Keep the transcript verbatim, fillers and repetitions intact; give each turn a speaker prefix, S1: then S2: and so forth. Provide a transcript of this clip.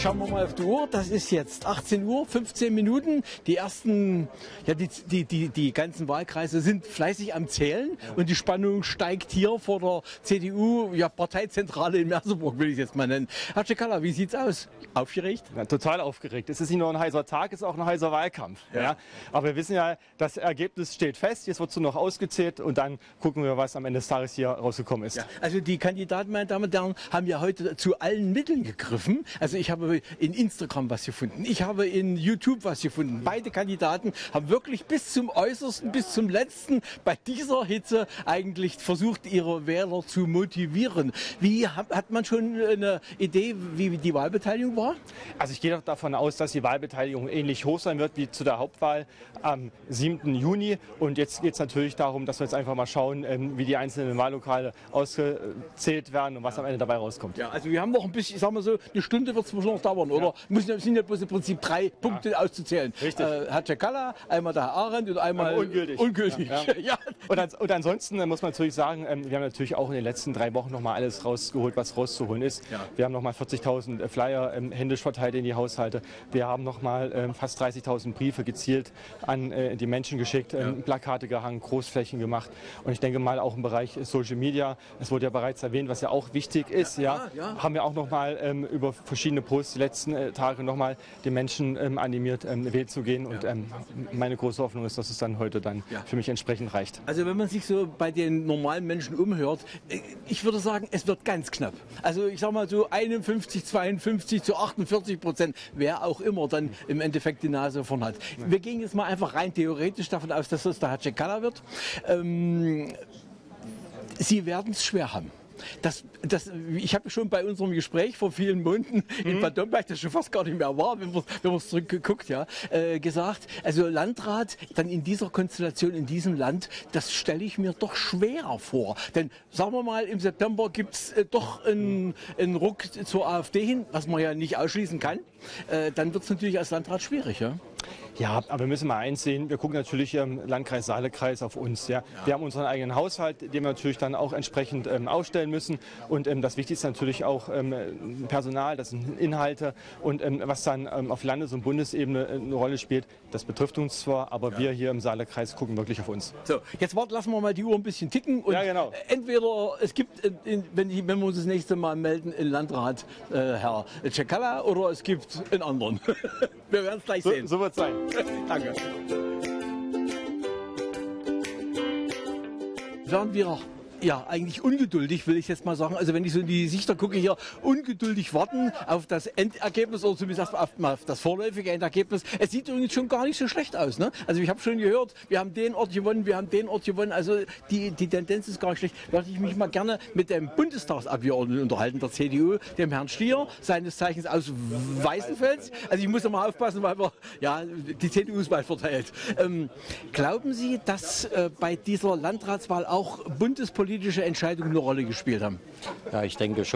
S1: Schauen wir mal auf die Uhr. Das ist jetzt achtzehn Uhr, fünfzehn Minuten. Die ersten, ja, die, die, die, die ganzen Wahlkreise sind fleißig am Zählen und die Spannung steigt hier vor der C D U, ja, Parteizentrale in Merseburg, will ich es jetzt mal nennen. Herr Cekala, wie sieht's aus? Aufgeregt?
S2: Ja, total aufgeregt. Es ist nicht nur ein heißer Tag, es ist auch ein heißer Wahlkampf. Ja. Ja. Aber wir wissen ja, das Ergebnis steht fest. Jetzt wird es nur noch ausgezählt und dann gucken wir, was am Ende des Tages hier rausgekommen ist.
S1: Ja. Also die Kandidaten, meine Damen und Herren, haben ja heute zu allen Mitteln gegriffen. Also ich habe in Instagram was gefunden, ich habe in YouTube was gefunden. Beide Kandidaten haben wirklich bis zum Äußersten, bis zum Letzten bei dieser Hitze eigentlich versucht, ihre Wähler zu motivieren. Wie hat man schon eine Idee, wie die Wahlbeteiligung war?
S2: Also ich gehe doch davon aus, dass die Wahlbeteiligung ähnlich hoch sein wird wie zu der Hauptwahl am siebten Juni. Und jetzt geht es natürlich darum, dass wir jetzt einfach mal schauen, wie die einzelnen Wahllokale ausgezählt werden und was am Ende dabei rauskommt.
S1: Ja, also wir haben noch ein bisschen, ich sag mal so, eine Stunde wird es noch dauern, oder? Ja. Müssen, sind ja bloß im Prinzip drei Punkte ja. auszuzählen.
S2: Richtig.
S1: Äh, Herr Cekala, einmal der Herr Arendt und einmal
S2: Aber ungültig.
S1: ungültig.
S2: Ja. Ja. Ja. Und, ans und ansonsten muss man natürlich sagen, wir haben natürlich auch in den letzten drei Wochen noch mal alles rausgeholt, was rauszuholen ist. Ja. Wir haben noch mal vierzigtausend Flyer ähm, händisch verteilt in die Haushalte. Wir haben noch mal ähm, fast dreißigtausend Briefe gezielt an äh, die Menschen geschickt, ähm, ja. Plakate gehangen, Großflächen gemacht. Und ich denke mal auch im Bereich Social Media, es wurde ja bereits erwähnt, was ja auch wichtig ist, ja, ja, ja. haben wir auch noch mal ähm, über verschiedene Posts die letzten äh, Tage noch mal die Menschen ähm, animiert, ähm, wählen zu gehen. Und ähm, meine große Hoffnung ist, dass es dann heute dann ja. für mich entsprechend reicht.
S1: Also wenn man sich so bei den normalen Menschen umhört, ich würde sagen, es wird ganz knapp. Also ich sage mal so einundfünfzig, zweiundfünfzig zu achtundvierzig Prozent, wer auch immer dann im Endeffekt die Nase vorn hat. Wir gehen jetzt mal einfach rein theoretisch davon aus, dass das der Herr Cekala wird. Ähm, Sie werden es schwer haben. Das, das, ich habe schon bei unserem Gespräch vor vielen Monaten mhm. in Bad Domberg, das schon fast gar nicht mehr war, wenn man wenn es zurückgeguckt, ja, äh, gesagt, also Landrat dann in dieser Konstellation in diesem Land, das stelle ich mir doch schwer vor. Denn sagen wir mal, im September gibt es äh, doch einen, einen Ruck zur AfD hin, was man ja nicht ausschließen kann. Äh, dann wird es natürlich als Landrat schwierig, ja.
S2: Ja, aber wir müssen mal eins sehen, wir gucken natürlich im Landkreis Saale-Kreis auf uns. Ja. Ja. Wir haben unseren eigenen Haushalt, den wir natürlich dann auch entsprechend ähm, ausstellen müssen. Und ähm, das Wichtigste ist natürlich auch ähm, Personal, das sind Inhalte. Und ähm, was dann ähm, auf Landes- und Bundesebene eine Rolle spielt, das betrifft uns zwar, aber ja. wir hier im Saale-Kreis gucken wirklich auf uns.
S1: So, jetzt wart, lassen wir mal die Uhr ein bisschen ticken. Und
S2: ja, genau.
S1: Entweder es gibt, in, wenn, die, wenn wir uns das nächste Mal melden, einen Landrat, äh, Herr Cekala, oder es gibt einen anderen. Wir werden es gleich
S2: so,
S1: sehen.
S2: So wird es sein.
S1: Danke. Während wir ja eigentlich ungeduldig, will ich jetzt mal sagen, also wenn ich so in die Gesichter gucke hier, ungeduldig warten auf das Endergebnis oder zumindest auf, auf das vorläufige Endergebnis. Es sieht übrigens schon gar nicht so schlecht aus, ne? Also ich habe schon gehört, wir haben den Ort gewonnen, wir haben den Ort gewonnen, also die, die Tendenz ist gar nicht schlecht. Würde ich mich mal gerne mit dem Bundestagsabgeordneten unterhalten, der C D U, dem Herrn Stier, seines Zeichens aus Weißenfels. Also ich muss da mal aufpassen, weil wir, ja, die C D U ist bald verteilt. Ähm, glauben Sie, dass äh, bei dieser Landratswahl auch bundespolitische Entscheidungen eine Rolle gespielt haben?
S3: Ja, ich denke schon.